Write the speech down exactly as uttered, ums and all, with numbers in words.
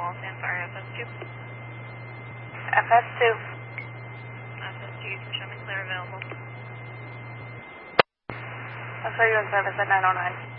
Wall, stand fire, F S two. F S two. F S two, you can show me clear available. I'll show you in service at nine oh nine.